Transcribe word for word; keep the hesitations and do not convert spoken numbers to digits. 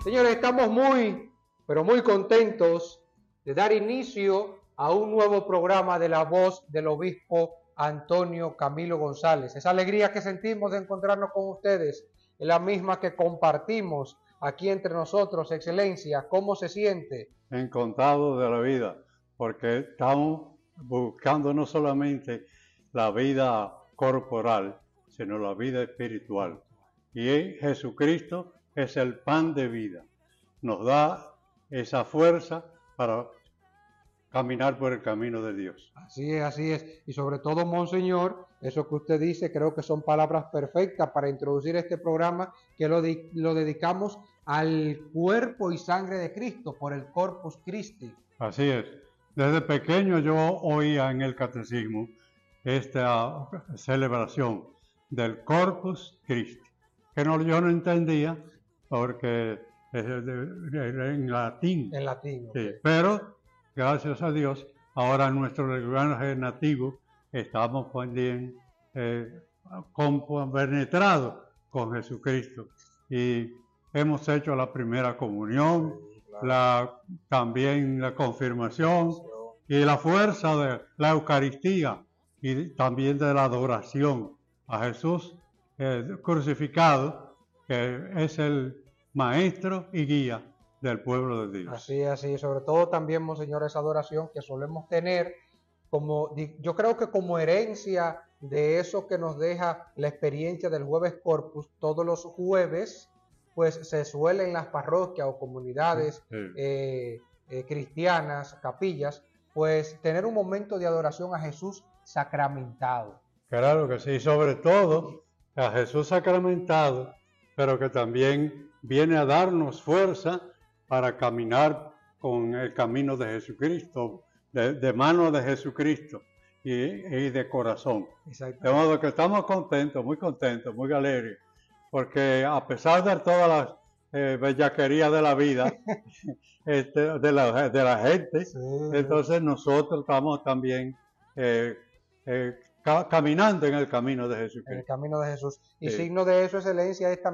Señores, estamos muy, pero muy contentos de dar inicio a un nuevo programa de la voz del obispo Antonio Camilo González. Esa alegría que sentimos de encontrarnos con ustedes es la misma que compartimos aquí entre nosotros. Excelencia, ¿cómo se siente? Encantado de la vida, porque estamos buscando no solamente la vida corporal, sino la vida espiritual. Y Jesucristo es el pan de vida. Nos da esa fuerza para caminar por el camino de Dios. Así es, así es. Y sobre todo, Monseñor, eso que usted dice, creo que son palabras perfectas para introducir este programa, que lo, de, lo dedicamos al cuerpo y sangre de Cristo, por el Corpus Christi. Así es. Desde pequeño yo oía en el catecismo esta celebración del Corpus Christi, que no, yo no entendía porque es en latín. En latín. Sí, pero gracias a Dios, ahora en nuestro lenguaje nativo estamos también eh, compenetrados con Jesucristo y hemos hecho la primera comunión, sí, claro. la, también la confirmación y la fuerza de la Eucaristía y también de la adoración a Jesús eh, crucificado, que es el maestro y guía del pueblo de Dios. Así es, así, sobre todo también, Monseñor, esa adoración que solemos tener, como yo creo que como herencia de eso que nos deja la experiencia del Jueves Corpus, todos los jueves, pues se suele en las parroquias o comunidades sí. eh, eh, cristianas, capillas, pues tener un momento de adoración a Jesús sacramentado. Claro que sí, sobre todo a Jesús sacramentado, pero que también viene a darnos fuerza para caminar con el camino de Jesucristo, de, de mano de Jesucristo y, y de corazón. De modo que estamos contentos, muy contentos, muy alegres, porque a pesar de todas las eh, bellaquerías de la vida, este, de, la, de la gente, sí. Entonces nosotros estamos también eh, eh, ca caminando en el camino de Jesucristo. En el camino de Jesús. Y sí. signo de eso, excelencia, es también